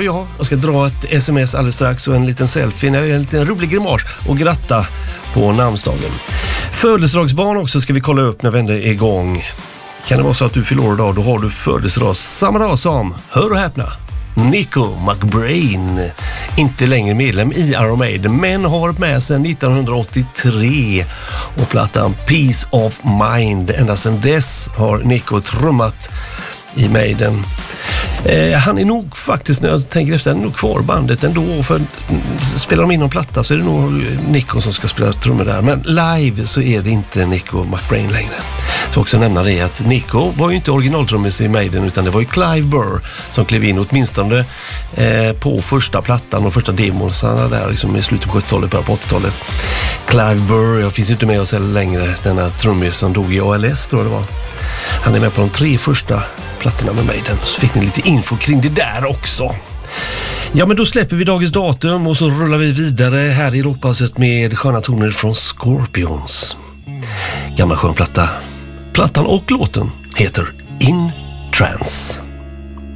jag ska dra ett sms alldeles strax och en liten selfie. Jag gör en liten rolig grimas och gratta på namnsdagen. Födelsedagsbarn också ska vi kolla upp när vi är igång. Kan det vara så att du fyller år idag, då har du födelsedag samma dag som, hör och häpna, Nico McBrain. Inte längre medlem i Iron Maiden, men har varit med sedan 1983 och plattan Peace of Mind. Ända sedan dess har Nico trummat i Maiden. Han är nog faktiskt, när jag tänker efter, nog kvar bandet ändå, för spelar de in någon platta så är det nog Nico som ska spela trummor där, men live så är det inte Nico McBrain längre. Så också nämna det att Nico var ju inte originaltrummis i Maiden, utan det var ju Clive Burr som klev in åtminstone på första plattan och första demosarna där liksom i slutet på 70-talet, början på 80-talet. Clive Burr, jag finns ju inte med oss heller längre, denna trummis som dog i ALS tror jag det var. Han är med på de 3 första plattorna med Maiden, så fick ni lite info kring det där också. Ja, men då släpper vi dagens datum och så rullar vi vidare här i rockpasset med sköna toner från Scorpions. Gammal skön platta. Plattan och låten heter In Trance.